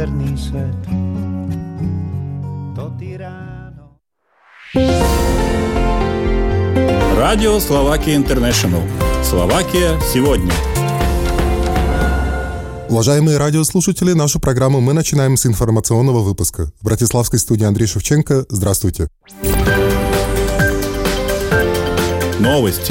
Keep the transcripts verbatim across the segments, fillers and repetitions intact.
moderný svet. To tyráno. Радио Словакия Интернешнл. Словакия сегодня. Уважаемые радиослушатели, нашу программу мы начинаем с информационного выпуска. В братиславской студии Андрей Шевченко. Здравствуйте. Новости.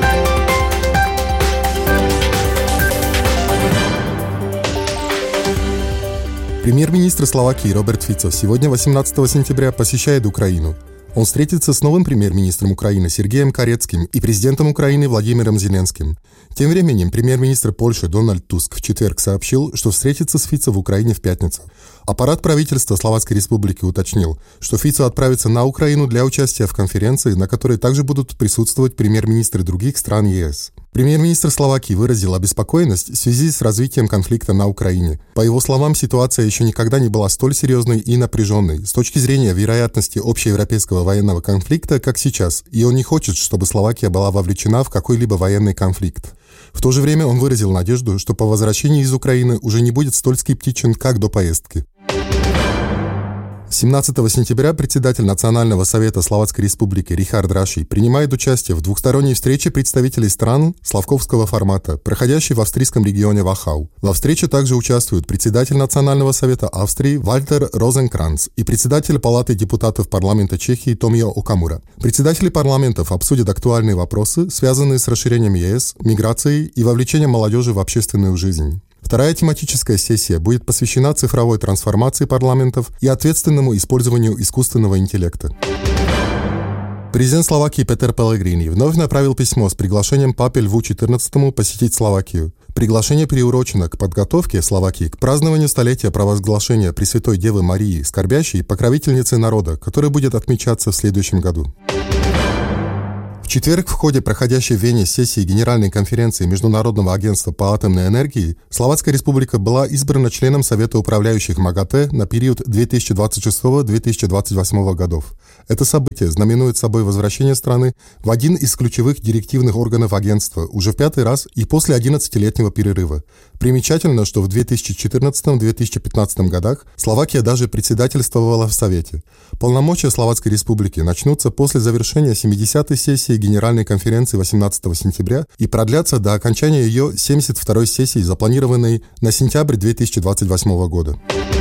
Премьер-министр Словакии Роберт Фицо сегодня, восемнадцатого сентября, посещает Украину. Он встретится с новым премьер-министром Украины Сергеем Карецким и президентом Украины Владимиром Зеленским. Тем временем премьер-министр Польши Дональд Туск в четверг сообщил, что встретится с Фицо в Украине в пятницу. Аппарат правительства Словацкой Республики уточнил, что Фицо отправится на Украину для участия в конференции, на которой также будут присутствовать премьер-министры других стран ЕС. Премьер-министр Словакии выразил обеспокоенность в связи с развитием конфликта на Украине. По его словам, ситуация еще никогда не была столь серьезной и напряженной с точки зрения вероятности общеевропейского военного конфликта, как сейчас, и он не хочет, чтобы Словакия была вовлечена в какой-либо военный конфликт. В то же время он выразил надежду, что по возвращении из Украины уже не будет столь скептичен, как до поездки. семнадцатого сентября председатель Национального совета Словацкой Республики Рихард Раши принимает участие в двухсторонней встрече представителей стран славковского формата, проходящей в австрийском регионе Вахау. Во встрече также участвуют председатель Национального совета Австрии Вальтер Розенкранц и председатель Палаты депутатов парламента Чехии Томио Окамура. Председатели парламентов обсудят актуальные вопросы, связанные с расширением ЕС, миграцией и вовлечением молодежи в общественную жизнь. Вторая тематическая сессия будет посвящена цифровой трансформации парламентов и ответственному использованию искусственного интеллекта. Президент Словакии Петер Пелегрини вновь направил письмо с приглашением папе Льву четырнадцатому посетить Словакию. Приглашение приурочено к подготовке Словакии к празднованию столетия провозглашения Пресвятой Девы Марии, скорбящей покровительницы народа, который будет отмечаться в следующем году. В четверг в ходе проходящей в Вене сессии Генеральной конференции Международного агентства по атомной энергии Словацкая Республика была избрана членом Совета управляющих МАГАТЭ на период две тысячи двадцать шестого — две тысячи двадцать восьмого годов. Это событие знаменует собой возвращение страны в один из ключевых директивных органов агентства уже в пятый раз и после одиннадцатилетнего перерыва. Примечательно, что в две тысячи четырнадцатом — две тысячи пятнадцатом годах Словакия даже председательствовала в Совете. Полномочия Словацкой Республики начнутся после завершения семидесятой сессии Генеральной конференции восемнадцатого сентября и продлятся до окончания ее семьдесят второй сессии, запланированной на сентябрь две тысячи двадцать восьмого года.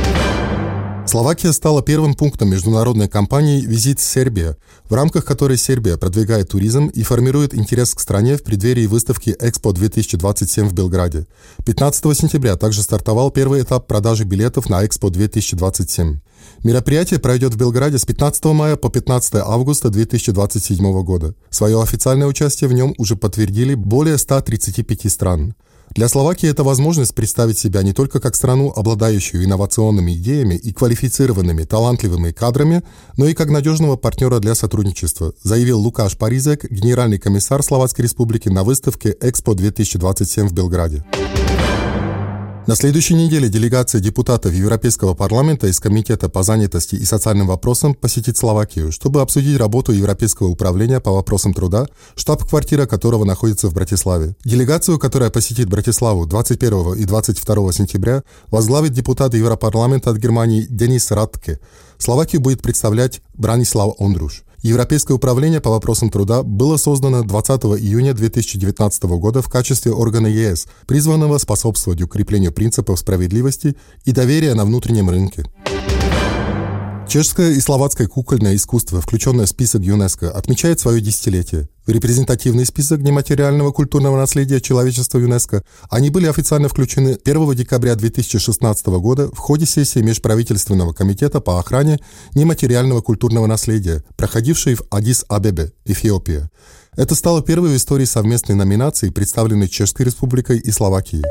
Словакия стала первым пунктом международной кампании «Визит Сербия», в рамках которой Сербия продвигает туризм и формирует интерес к стране в преддверии выставки Экспо две тысячи двадцать семь в Белграде. пятнадцатого сентября также стартовал первый этап продажи билетов на Экспо две тысячи двадцать семь. Мероприятие пройдет в Белграде с пятнадцатого мая по пятнадцатое августа две тысячи двадцать седьмого года. Свое официальное участие в нем уже подтвердили более ста тридцати пяти стран. Для Словакии это возможность представить себя не только как страну, обладающую инновационными идеями и квалифицированными, талантливыми кадрами, но и как надежного партнера для сотрудничества, заявил Лукаш Паризек, генеральный комиссар Словацкой Республики на выставке Экспо две тысячи двадцать семь в Белграде. На следующей неделе делегация депутатов Европейского парламента из Комитета по занятости и социальным вопросам посетит Словакию, чтобы обсудить работу Европейского управления по вопросам труда, штаб-квартира которого находится в Братиславе. Делегацию, которая посетит Братиславу двадцать первого и двадцать второго сентября, возглавит депутат Европарламента от Германии Денис Радке. Словакию будет представлять Бранислав Ондруш. Европейское управление по вопросам труда было создано двадцатого июня две тысячи девятнадцатого года в качестве органа ЕС, призванного способствовать укреплению принципов справедливости и доверия на внутреннем рынке. Чешское и словацкое кукольное искусство, включенное в список ЮНЕСКО, отмечает свое десятилетие. В репрезентативный список нематериального культурного наследия человечества ЮНЕСКО они были официально включены первого декабря две тысячи шестнадцатого года в ходе сессии Межправительственного комитета по охране нематериального культурного наследия, проходившей в Аддис-Абебе, Эфиопия. Это стало первой в истории совместной номинации, представленной Чешской Республикой и Словакией.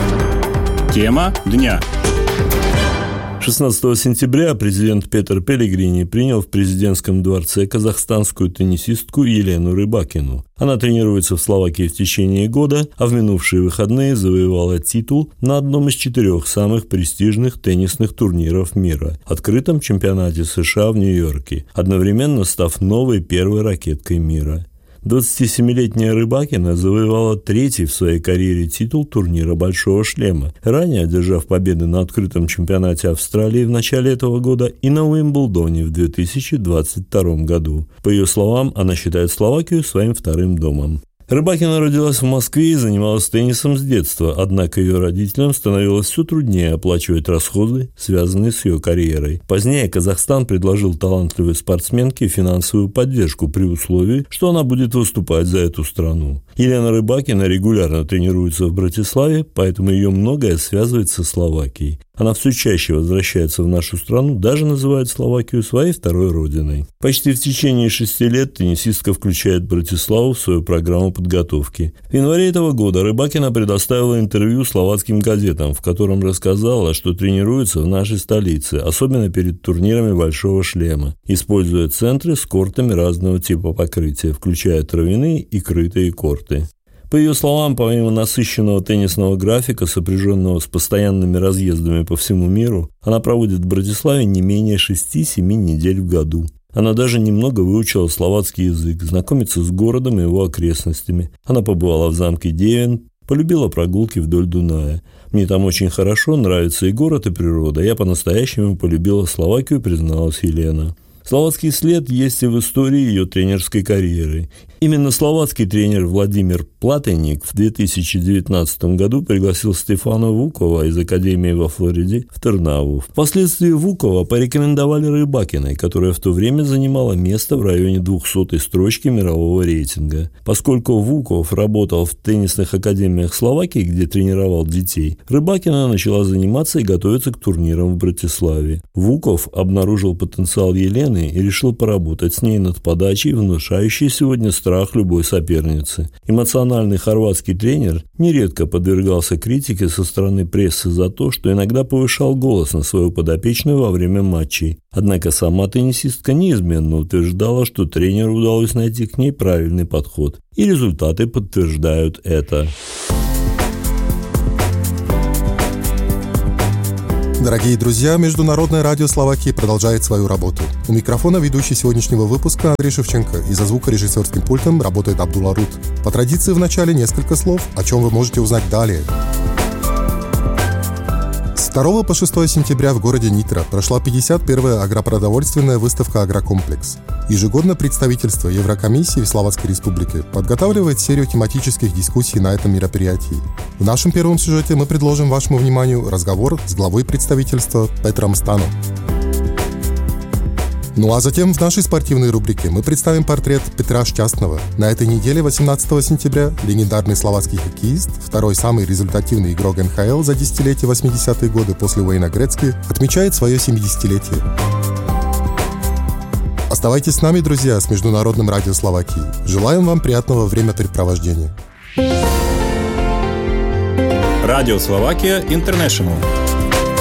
Тема дня. шестнадцатого сентября президент Петер Пелегрини принял в президентском дворце казахстанскую теннисистку Елену Рыбакину. Она тренируется в Словакии в течение года, а в минувшие выходные завоевала титул на одном из четырех самых престижных теннисных турниров мира – открытом чемпионате США в Нью-Йорке, одновременно став новой первой ракеткой мира. двадцатисемилетняя Рыбакина завоевала третий в своей карьере титул турнира «Большого шлема», ранее одержав победы на открытом чемпионате Австралии в начале этого года и на Уимблдоне в две тысячи двадцать втором году. По ее словам, она считает Словакию своим вторым домом. Рыбакина родилась в Москве и занималась теннисом с детства, однако ее родителям становилось все труднее оплачивать расходы, связанные с ее карьерой. Позднее Казахстан предложил талантливой спортсменке финансовую поддержку при условии, что она будет выступать за эту страну. Елена Рыбакина регулярно тренируется в Братиславе, поэтому ее многое связывает со Словакией. Она все чаще возвращается в нашу страну, даже называет Словакию своей второй родиной. Почти в течение шести лет теннисистка включает Братиславу в свою программу подготовки. В январе этого года Рыбакина предоставила интервью словацким газетам, в котором рассказала, что тренируется в нашей столице, особенно перед турнирами «Большого шлема», используя центры с кортами разного типа покрытия, включая травяные и крытые корты. По ее словам, помимо насыщенного теннисного графика, сопряженного с постоянными разъездами по всему миру, она проводит в Братиславе не менее шести-семи недель в году. Она даже немного выучила словацкий язык, знакомится с городом и его окрестностями. Она побывала в замке Девин, полюбила прогулки вдоль Дуная. «Мне там очень хорошо, нравится и город, и природа. Я по-настоящему полюбила Словакию», призналась Елена. Словацкий след есть и в истории ее тренерской карьеры. Именно словацкий тренер Владимир Платеник в две тысячи девятнадцатом году пригласил Стефана Вукова из Академии во Флориде в Тернаву. Впоследствии Вукова порекомендовали Рыбакиной, которая в то время занимала место в районе двухсотой строчки мирового рейтинга. Поскольку Вуков работал в теннисных академиях Словакии, где тренировал детей, Рыбакина начала заниматься и готовиться к турнирам в Братиславе. Вуков обнаружил потенциал Елены и решил поработать с ней над подачей, внушающей сегодня страх любой соперницы. Эмоциональный хорватский тренер нередко подвергался критике со стороны прессы за то, что иногда повышал голос на свою подопечную во время матчей. Однако сама теннисистка неизменно утверждала, что тренеру удалось найти к ней правильный подход. И результаты подтверждают это. Дорогие друзья, Международное радио Словакии продолжает свою работу. У микрофона ведущий сегодняшнего выпуска Андрей Шевченко, и за звукорежиссерским пультом работает Абдулла Рут. По традиции в начале несколько слов, о чем вы можете узнать далее. С второго по шестое сентября в городе Нитра прошла пятьдесят первая агропродовольственная выставка «Агрокомплекс». Ежегодно представительство Еврокомиссии в Словацкой Республике подготавливает серию тематических дискуссий на этом мероприятии. В нашем первом сюжете мы предложим вашему вниманию разговор с главой представительства Петром Стано. Ну а затем в нашей спортивной рубрике мы представим портрет Петра Счастного. На этой неделе, восемнадцатого сентября, легендарный словацкий хоккеист, второй самый результативный игрок эн ха эл за десятилетие восьмидесятые годы после Уэйна Грецки, отмечает свое семидесятилетие. Оставайтесь с нами, друзья, с Международным радио Словакии. Желаем вам приятного времяпрепровождения. Радио Словакия Интернешнл.